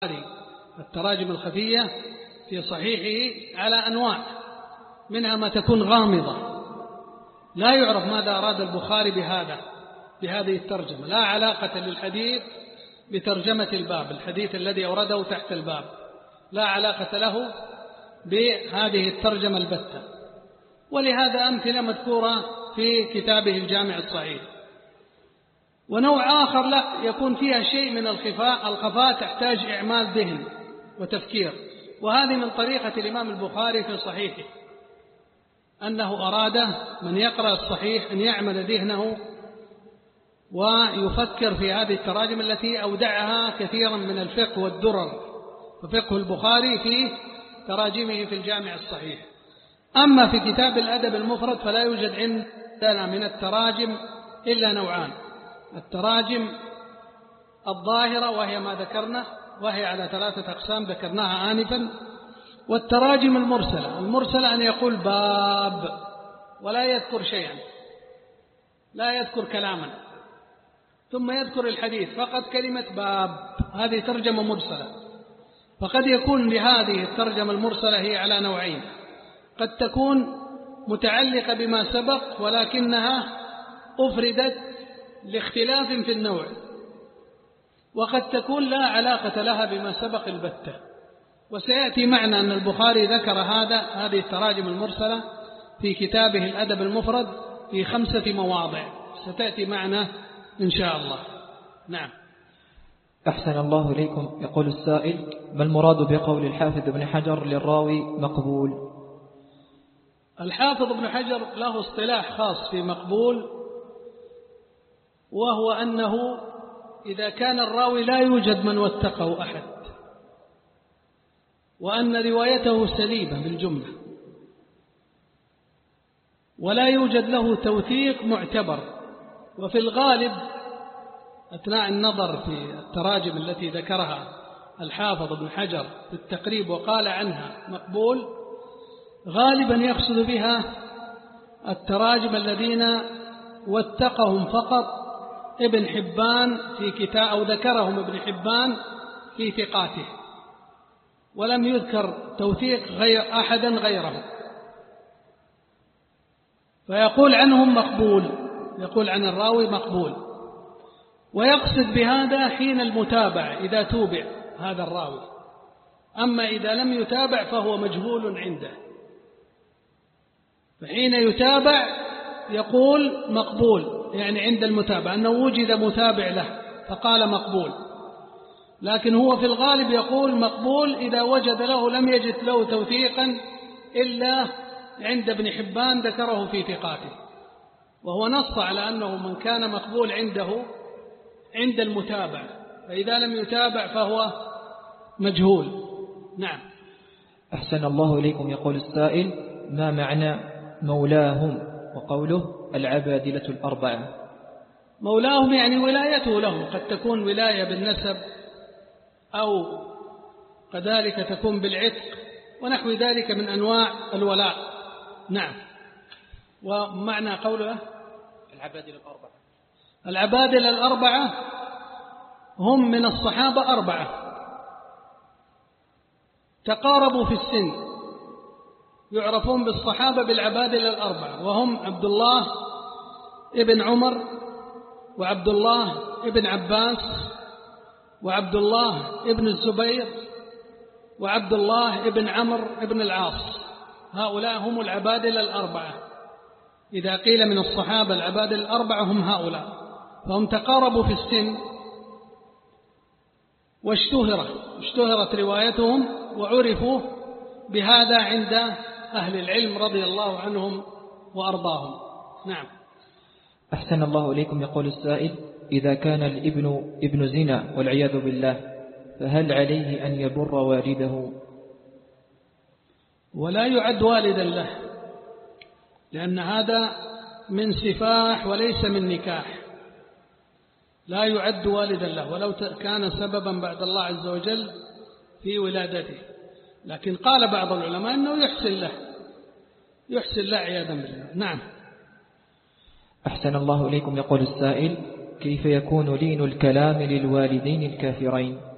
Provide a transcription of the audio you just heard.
التراجم الخفية في صحيحه على أنواع، منها ما تكون غامضة لا يعرف ماذا أراد البخاري بهذه الترجمة، لا علاقة للحديث بترجمة الباب، الحديث الذي أورده تحت الباب لا علاقة له بهذه الترجمة البتة، ولهذا أمثلة مذكورة في كتابه الجامع الصحيح. ونوع آخر لا يكون فيها شيء من الخفاء تحتاج إعمال ذهن وتفكير، وهذه من طريقة الإمام البخاري في صحيحه، أنه أراد من يقرأ الصحيح أن يعمل ذهنه ويفكر في هذه التراجم التي أودعها كثيرا من الفقه والدرر، ففقه البخاري في تراجمه في الجامع الصحيح. أما في كتاب الأدب المفرد فلا يوجد عندنا من التراجم إلا نوعان: التراجم الظاهرة وهي ما ذكرنا، وهي على 3 أقسام ذكرناها آنفا، والتراجم المرسلة أن يقول باب ولا يذكر شيئا، لا يذكر كلاما، ثم يذكر الحديث فقط كلمة باب، هذه ترجمة مرسلة. فقد يكون لهذه الترجمة المرسلة هي على نوعين: قد تكون متعلقة بما سبق ولكنها أفردت لاختلاف في النوع، وقد تكون لا علاقة لها بما سبق البتة. وسيأتي معنا أن البخاري ذكر هذه التراجم المرسلة في كتابه الأدب المفرد في 5 مواضع، ستأتي معنا إن شاء الله. نعم. أحسن الله إليكم. يقول السائل: ما المراد بقول الحافظ ابن حجر للراوي مقبول؟ الحافظ ابن حجر له اصطلاح خاص في مقبول، وهو أنه إذا كان الراوي لا يوجد من وثقه أحد، وأن روايته سليمة بالجملة، ولا يوجد له توثيق معتبر. وفي الغالب أثناء النظر في التراجم التي ذكرها الحافظ ابن حجر في التقريب وقال عنها مقبول، غالبا يقصد بها التراجم الذين وثقهم فقط ابن حبان في كتاب، أو ذكرهم ابن حبان في ثقاته، ولم يذكر توثيق أحدا غيره، فيقول عنهم مقبول، يقول عن الراوي مقبول. ويقصد بهذا حين المتابعة إذا توبع هذا الراوي، أما إذا لم يتابع فهو مجهول عنده، فحين يتابع يقول مقبول، يعني عند المتابعة أنه وجد متابع له فقال مقبول. لكن هو في الغالب يقول مقبول إذا وجد له، لم يجد له توثيقا إلا عند ابن حبان ذكره في ثقاته، وهو نص على أنه من كان مقبول عنده عند المتابعة، فإذا لم يتابع فهو مجهول. نعم. أحسن الله إليكم. يقول السائل: ما معنى مولاهم وقوله العبادلة الأربعة؟ مولاهم يعني ولايته لهم، قد تكون ولاية بالنسب أو كذلك تكون بالعتق ونحو ذلك من أنواع الولاء. نعم. ومعنى قوله العبادلة الأربعة، العبادلة الأربعة هم من الصحابة 4 تقاربوا في السن، يعرفون بالصحابة بالعبادلة 4، وهم عبد الله ابن عمر، وعبد الله ابن عباس، وعبد الله ابن الزبير، وعبد الله ابن عمرو ابن العاص. هؤلاء هم العبادلة 4. إذا قيل من الصحابة العبادلة 4 هم هؤلاء، فهم تقاربوا في السن، واشتهرت روايتهم وعرفوا بهذا عند أهل العلم رضي الله عنهم وأرضاهم. نعم. أحسن الله إليكم. يقول السائل: إذا كان الابن ابن زنا والعياذ بالله، فهل عليه أن يبر والده؟ ولا يعد والدا له، لأن هذا من سفاح وليس من نكاح، لا يعد والدا له ولو كان سببا بعد الله عز وجل في ولادته. لكن قال بعض العلماء أنه يحسن له عياذا بالله. نعم. أحسن الله إليكم. يقول السائل: كيف يكون لين الكلام للوالدين الكافرين؟